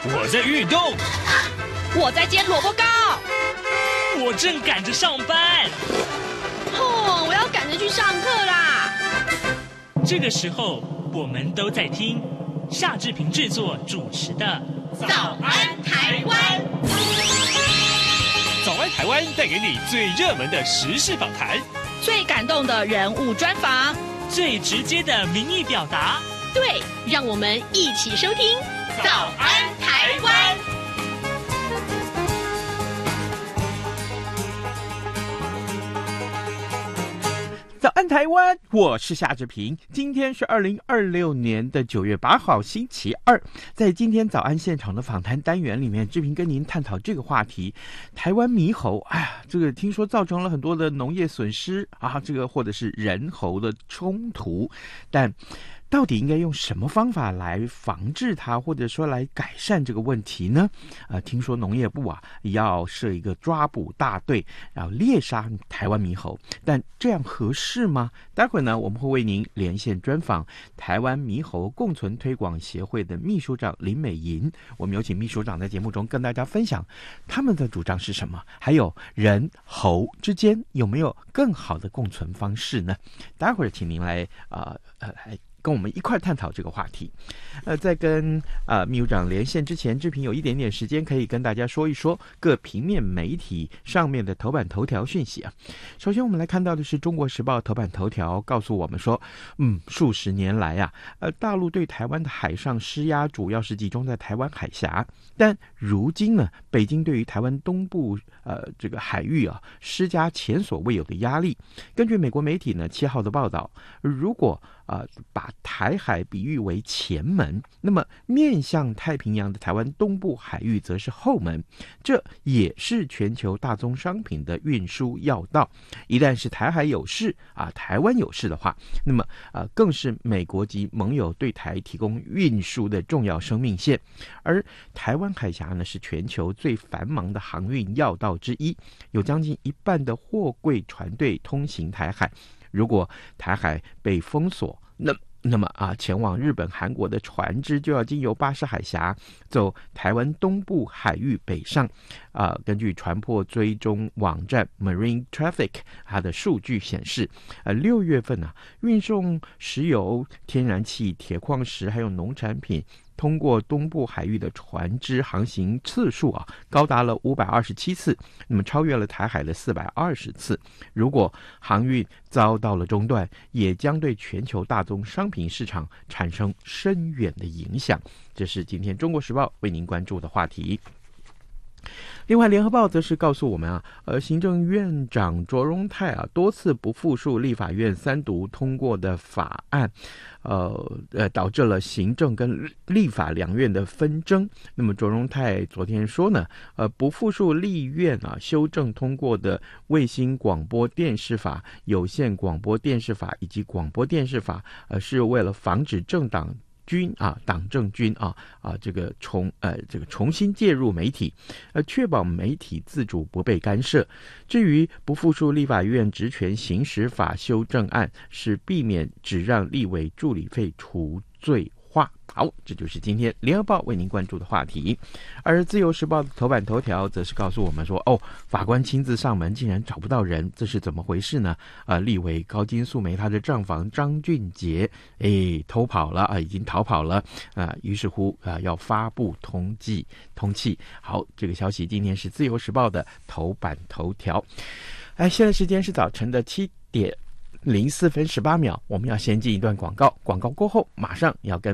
我在运动， 我在煎萝卜糕， 我正赶着上班。 我要赶着去上课啦。 这个时候，我们都在听夏志平制作主持的《 早安台湾》。 早安台湾带给你最热门的时事访谈， 最感动的人物专访， 最直接的民意表达。 对，让我们一起收听《早安台湾》。 早安台湾，我是夏志平。今天是2026年的9月8号，星期二。在今天早安现场的访谈单元里面，志平跟您探讨这个话题：台湾猕猴，这个听说造成了很多的农业损失啊，这个或者是人猴的冲突，但到底应该用什么方法来防治它，或者说来改善这个问题呢？听说农业部要设一个抓捕大队，然后猎杀台湾猕猴，但这样合适吗？待会儿呢，我们会为您连线专访台湾猕猴共存推广协会的秘书长林美银。我们有请秘书长在节目中跟大家分享他们的主张是什么，还有人猴之间有没有更好的共存方式呢？待会儿请您来跟我们一块探讨这个话题。在跟秘书长连线之前，志平有一点点时间可以跟大家说一说各平面媒体上面的头版头条讯息啊。首先我们来看到的是《中国时报》头版头条告诉我们说，数十年来大陆对台湾的海上施压主要是集中在台湾海峡，但如今呢，北京对于台湾东部这个海域施加前所未有的压力。根据美国媒体呢7号的报道，如果把台海比喻为前门，那么面向太平洋的台湾东部海域则是后门，这也是全球大宗商品的运输要道。一旦是台海有事台湾有事的话，那么更是美国及盟友对台提供运输的重要生命线。而台湾海峡呢，是全球最繁忙的航运要道之一，有将近一半的货柜船队通行台海。如果台海被封锁，那么前往日本、韩国的船只就要经由巴士海峡，走台湾东部海域北上。根据船舶追踪网站 Marine Traffic 它的数据显示，6月份运送石油、天然气、铁矿石还有农产品通过东部海域的船只航行次数高达了527次，那么超越了台海的420次。如果航运遭到了中断，也将对全球大宗商品市场产生深远的影响。这是今天《中国时报》为您关注的话题。另外，联合报则是告诉我们行政院长卓荣泰多次不复述立法院3读通过的法案，导致了行政跟立法两院的纷争。那么卓荣泰昨天说呢，不复述立院修正通过的卫星广播电视法、有线广播电视法以及广播电视法，是为了防止政党军党政军这个重新介入媒体，确保媒体自主不被干涉。至于不复述立法院职权行使法修正案，是避免只让立委助理费除罪化。好，这就是今天联合报为您关注的话题。而自由时报的头版头条则是告诉我们说，法官亲自上门竟然找不到人，这是怎么回事呢？立委高金素梅她的丈房张俊杰偷跑了已经逃跑了于是乎要发布通缉。好，这个消息今天是自由时报的头版头条。现在时间是早晨的7点04分18秒，我们要先进一段广告，广告过后马上要跟